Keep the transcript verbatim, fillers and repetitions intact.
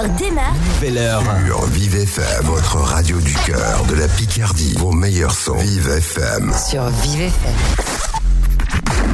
heure démarre. Nouvelle heure. Sur Vive F M, votre radio du cœur de la Picardie. Vos meilleurs sons. Vive F M. Sur Vive F M.